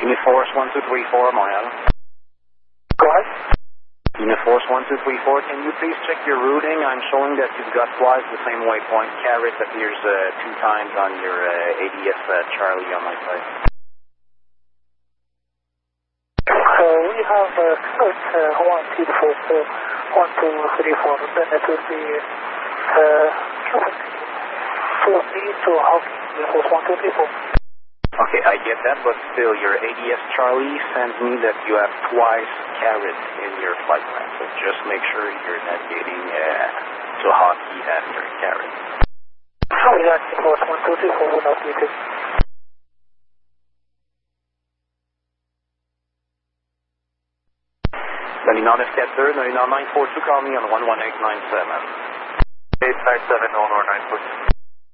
Uniforce 1234, Montreal. Go ahead. Uniforce 1234, can you please check your routing? I'm showing that you've got twice the same waypoint. Caret appears 2 times on your ADS Charlie on my side. We have Kurt 1234, 1234, then it will be traffic to me to Hawking, Uniforce 1234. Okay, I get that, but still, your ADS Charlie sends me that you have twice Caret in your flight plan, so just make sure you're navigating to Hockey after Caret. Sorry, that Uniforce 1234 will not be it. 99 9942, call me on 11897. 897 on 942.